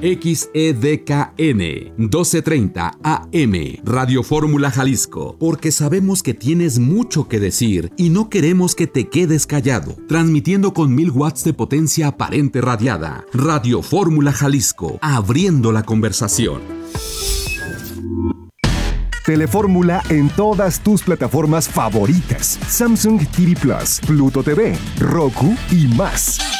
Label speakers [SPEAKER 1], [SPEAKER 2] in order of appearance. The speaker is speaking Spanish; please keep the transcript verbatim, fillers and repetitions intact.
[SPEAKER 1] X E D K N doce treinta A M, Radio Fórmula Jalisco, porque sabemos que tienes mucho que decir y no queremos que te quedes callado. Transmitiendo con mil watts de potencia aparente radiada. Radio Fórmula Jalisco, abriendo la conversación.
[SPEAKER 2] Telefórmula en todas tus plataformas favoritas: Samsung T V Plus, Pluto T V, Roku y más.